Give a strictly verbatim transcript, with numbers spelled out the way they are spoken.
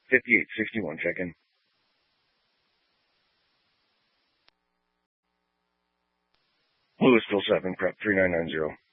fifty-eight sixty-one, check in. Blue is still seven, prep three nine nine zero.